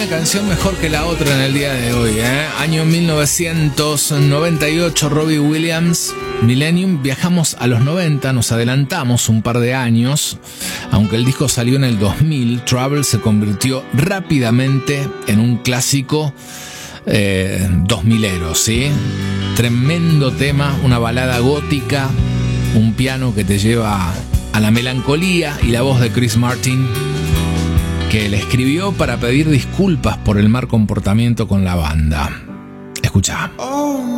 canción mejor que la otra en el día de hoy, ¿eh? Año 1998, Robbie Williams, Millennium. Viajamos a los 90, nos adelantamos un par de años. Aunque el disco salió en el 2000, Trouble se convirtió rápidamente en un clásico 2000ero, ¿sí? Tremendo tema, una balada gótica, un piano que te lleva a la melancolía y la voz de Chris Martin, que le escribió para pedir disculpas por el mal comportamiento con la banda. Escuchá.